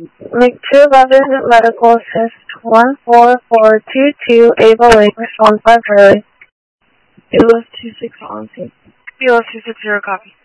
MiG-211 Medical Assist 14422 Ava Lake, respond 5 Charlie. Kilo 26 on scene. Kilo 260, copy.